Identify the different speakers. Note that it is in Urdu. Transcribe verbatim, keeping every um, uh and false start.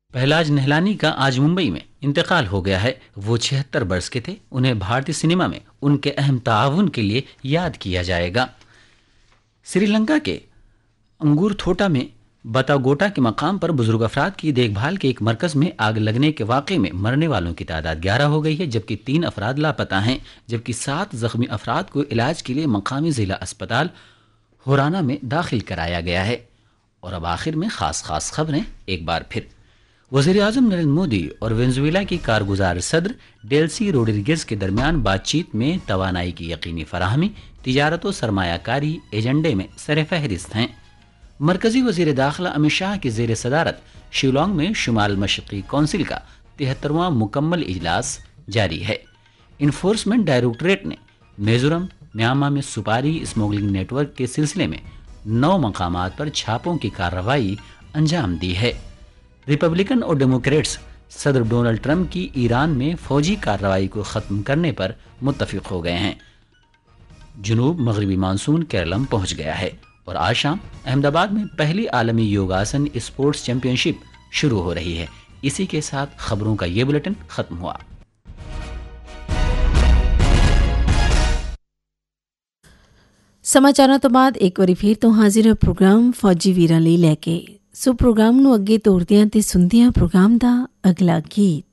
Speaker 1: پہلاج نہلانی کا آج ممبئی میں انتقال ہو گیا ہے۔ وہ چھہتر برس کے تھے۔ انہیں بھارتی سنیما میں ان کے اہم تعاون کے لیے یاد کیا جائے گا۔ سری لنکا کے انگور تھوٹا میں بتاگوٹا کے مقام پر بزرگ افراد کی دیکھ بھال کے ایک مرکز میں آگ لگنے کے واقعے میں مرنے والوں کی تعداد گیارہ ہو گئی ہے، جبکہ تین افراد لاپتہ ہیں، جبکہ سات زخمی افراد کو علاج کے لیے مقامی ضلع اسپتال ہورانا میں داخل کرایا گیا ہے۔ اور اب آخر میں خاص خاص خبریں ایک بار پھر۔ وزیر اعظم نریندر مودی اور وینزویلا کی کارگزار صدر ڈیلسی روڈریگز کے درمیان بات چیت میں توانائی کی یقینی فراہمی، تجارت و سرمایہ کاری ایجنڈے میں سر فہرست ہیں۔ مرکزی وزیر داخلہ امت شاہ کی زیر صدارت شیلانگ میں شمال مشرقی کونسل کا تہترواں مکمل اجلاس جاری ہے۔ انفورسمنٹ ڈائریکٹوریٹ نے میزورم میانمار میں سپاری اسمگلنگ نیٹ ورک کے سلسلے میں نو مقامات پر چھاپوں کی کارروائی انجام دی ہے۔ ریپبلکن اور ڈیموکریٹس صدر ڈونلڈ ٹرمپ کی ایران میں فوجی کارروائی کو ختم کرنے پر متفق ہو گئے ہیں۔ جنوب مغربی مانسون کیرلم پہنچ گیا ہے اور آج شام احمد آباد میں پہلی عالمی یوگاسن اسپورٹس چیمپئن شپ شروع ہو رہی ہے۔ اسی کے ساتھ خبروں کا یہ بلیٹن ختم ہوا۔
Speaker 2: ਸਮਾਚਾਰਾਂ ਤੋਂ ਬਾਅਦ ਇੱਕ ਵਾਰੀ ਫਿਰ ਤੋਂ ਹਾਜ਼ਰ ਹੈ ਪ੍ਰੋਗਰਾਮ ਫੌਜੀ ਵੀਰਾਂ ਲਈ ਲੈ ਕੇ। ਸੋ ਪ੍ਰੋਗਰਾਮ ਨੂੰ ਅੱਗੇ ਤੋਰਦਿਆਂ ਤੇ ਸੁਣਦਿਆਂ ਪ੍ਰੋਗਰਾਮ ਦਾ ਅਗਲਾ ਗੀਤ।